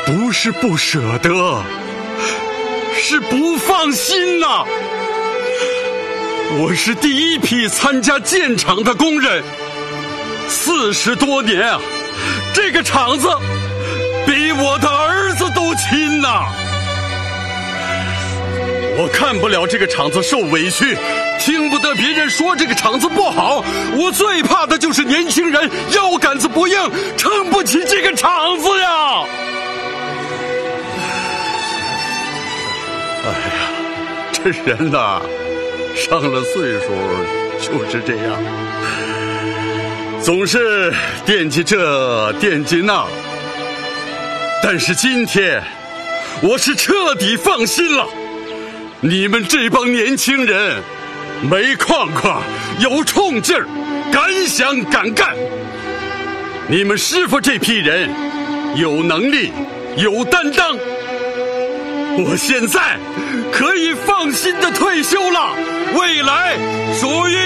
不是不舍得，是不放心呐。我是第一批参加建厂的工人，40多年啊，这个厂子比我的儿子都亲呐。我看不了这个厂子受委屈，听不得别人说这个厂子不好，我最怕的就是年轻人腰杆子不硬，撑不起这个厂子呀。哎呀，这人呐，上了岁数就是这样，总是惦记这惦记那。但是今天我是彻底放心了，你们这帮年轻人没框框，有冲劲儿，敢想敢干。你们师傅这批人有能力有担当，我现在可以放心的退休了，未来属于